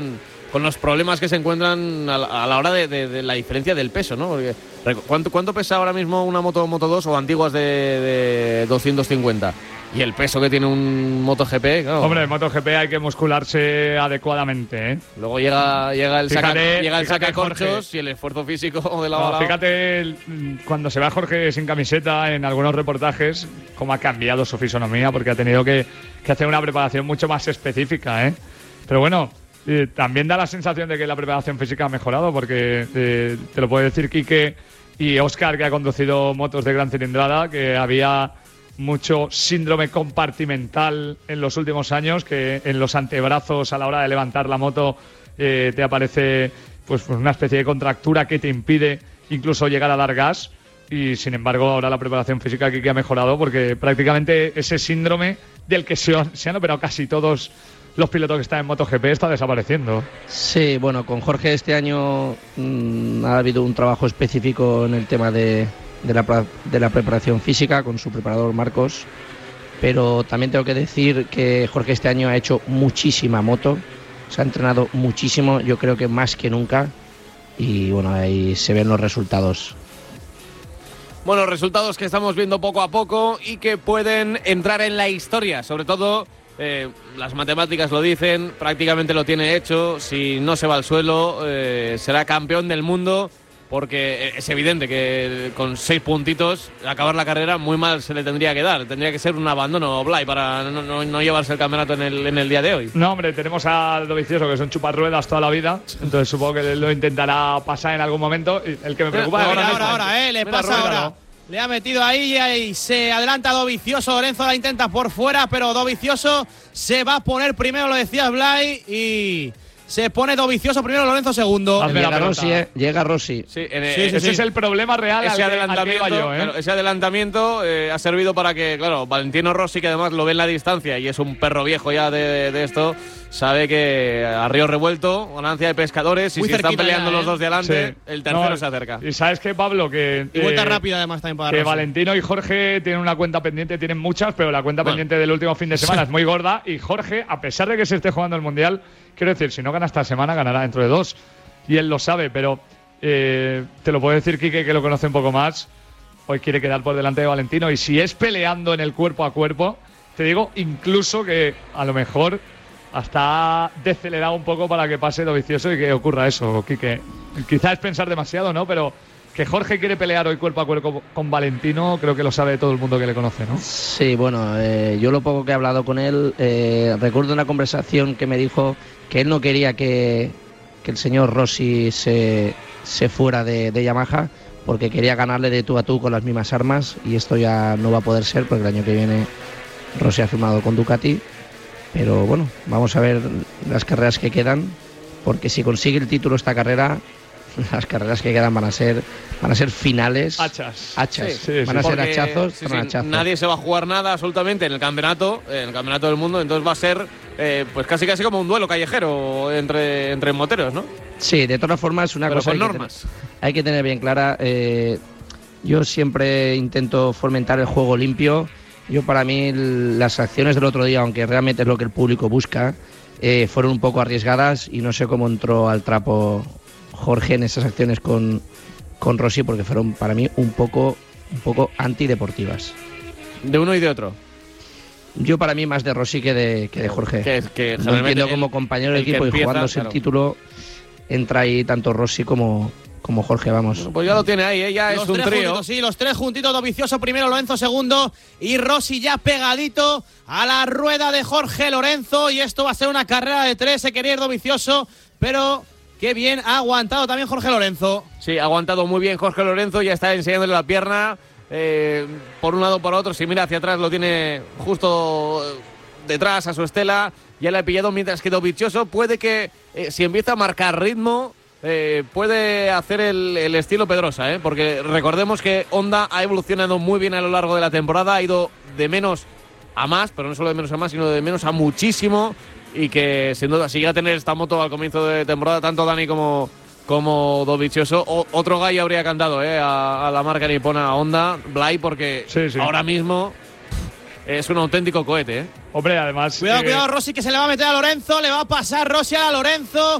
con los problemas que se encuentran a la hora de la diferencia del peso, ¿no? Porque, ¿cuánto pesa ahora mismo una Moto 2 o antiguas de 250? Y el peso que tiene un MotoGP, claro. Hombre, en MotoGP hay que muscularse adecuadamente, ¿eh? Luego llega el sacacorchos Jorge, y el esfuerzo físico de lado a lado. Fíjate, cuando se va Jorge sin camiseta en algunos reportajes, cómo ha cambiado su fisonomía, porque ha tenido que hacer una preparación mucho más específica, ¿eh? Pero bueno, también da la sensación de que la preparación física ha mejorado, porque te lo puede decir Quique y Óscar, que ha conducido motos de gran cilindrada, que había mucho síndrome compartimental en los últimos años, que en los antebrazos a la hora de levantar la moto te aparece pues una especie de contractura que te impide incluso llegar a dar gas, y sin embargo ahora la preparación física aquí que ha mejorado, porque prácticamente ese síndrome del que se han operado casi todos los pilotos que están en MotoGP está desapareciendo. Sí, bueno, con Jorge este año ha habido un trabajo específico en el tema de la preparación física con su preparador Marcos, pero también tengo que decir que Jorge este año ha hecho muchísima moto, se ha entrenado muchísimo, yo creo que más que nunca, y bueno, ahí se ven los resultados. Bueno, resultados que estamos viendo poco a poco y que pueden entrar en la historia, sobre todo las matemáticas lo dicen, prácticamente lo tiene hecho, si no se va al suelo será campeón del mundo, porque es evidente que con 6 puntitos acabar la carrera muy mal se le tendría que dar, tendría que ser un abandono Blay para no llevarse el campeonato en el día de hoy. No, hombre, tenemos a Dovizioso, que son chuparruedas toda la vida, entonces supongo que lo intentará pasar en algún momento. El que me preocupa ahora, le pasa ahora. Le ha metido ahí y se adelanta Dovizioso. Lorenzo la intenta por fuera, pero Dovizioso se va a poner primero, lo decía Blay, y se pone Dovizioso primero, Lorenzo segundo. Llega Rossi. Sí, ese es el problema real. Ese adelantamiento ha servido para que, claro, Valentino Rossi, que además lo ve en la distancia y es un perro viejo ya de esto, sabe que a río revuelto, ganancia de pescadores, y si están peleando los dos de adelante, el tercero se acerca. Y sabes qué, Pablo, que y vuelta rápida además también para que Rossi. Valentino y Jorge tienen una cuenta pendiente, tienen muchas, pero la cuenta pendiente del último fin de semana es muy gorda, y Jorge, a pesar de que se esté jugando el Mundial, quiero decir, si no gana esta semana, ganará dentro de 2, y él lo sabe, pero te lo puede decir Quique, que lo conoce un poco más. Hoy quiere quedar por delante de Valentino, y si es peleando en el cuerpo a cuerpo, te digo incluso que a lo mejor hasta ha decelerado un poco para que pase Dovizioso y que ocurra eso, Quique. Quizás es pensar demasiado, ¿no? Pero que Jorge quiere pelear hoy cuerpo a cuerpo con Valentino, creo que lo sabe todo el mundo que le conoce, ¿no? Sí, bueno, yo lo poco que he hablado con él, recuerdo una conversación que me dijo que él no quería que el señor Rossi se fuera de Yamaha, porque quería ganarle de tú a tú con las mismas armas, y esto ya no va a poder ser, porque el año que viene Rossi ha firmado con Ducati. Pero bueno, vamos a ver las carreras que quedan, porque si consigue el título esta carrera, las carreras que quedan van a ser finales. Hachas. Van a ser hachazos. Nadie se va a jugar nada absolutamente en el campeonato del mundo, entonces va a ser pues casi como un duelo callejero entre moteros, ¿no? Sí, de todas formas, una cosa hay que tener bien clara. Yo siempre intento fomentar el juego limpio. Para mí las acciones del otro día, aunque realmente es lo que el público busca, fueron un poco arriesgadas, y no sé cómo entró al trapo Jorge en esas acciones con Rossi, porque fueron para mí un poco antideportivas. De uno y de otro. Yo para mí más de Rossi que de Jorge. Que no entiendo como compañero de equipo y jugándose el título entra ahí tanto Rossi como Jorge, vamos. Bueno, pues ya lo tiene ahí, ya es un trío. Los tres juntitos, Dovizioso primero, Lorenzo segundo, y Rossi ya pegadito a la rueda de Jorge Lorenzo, y esto va a ser una carrera de 3, se quería ir Dovizioso, pero qué bien ha aguantado también Jorge Lorenzo. Sí, ha aguantado muy bien Jorge Lorenzo, ya está enseñándole la pierna, por un lado por otro, si mira hacia atrás lo tiene justo detrás a su estela, ya le ha pillado, mientras que Dovizioso puede que, si empieza a marcar ritmo, puede hacer el estilo Pedrosa, porque recordemos que Honda ha evolucionado muy bien a lo largo de la temporada, ha ido de menos a más, pero no solo de menos a más, sino de menos a muchísimo, y que sin duda, si llega a tener esta moto al comienzo de temporada, tanto Dani como Dovizioso, otro gallo habría cantado a la marca nipona Honda, Blay, porque ahora mismo es un auténtico cohete, ¿eh? Hombre, además... Cuidado, Rossi, que se le va a meter a Lorenzo. Le va a pasar Rossi a Lorenzo.